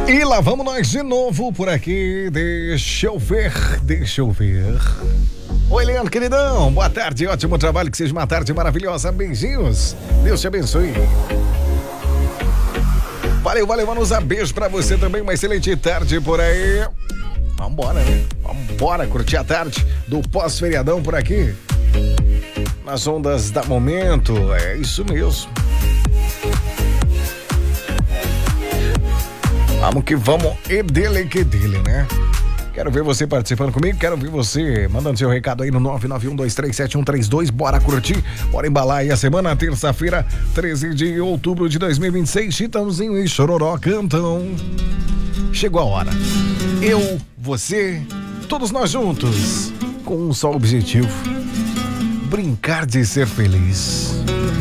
E lá vamos nós de novo por aqui. Deixa eu ver. Oi, Leandro, queridão. Boa tarde, ótimo trabalho. Que seja uma tarde maravilhosa. Beijinhos. Deus te abençoe. Valeu, Vanusa. Beijo pra você também. Uma excelente tarde por aí. Vambora, né? Vambora curtir a tarde do pós-feriadão por aqui. Nas ondas da momento. É isso mesmo. Vamos que vamos, e dele que dele, né? Quero ver você participando comigo, quero ver você mandando seu recado aí no 991237132. Bora curtir, bora embalar aí a semana, terça-feira, 13 de outubro de 2026. Chitãozinho e Chororó cantam. Chegou a hora. Eu, você, todos nós juntos, com um só objetivo: brincar de ser feliz.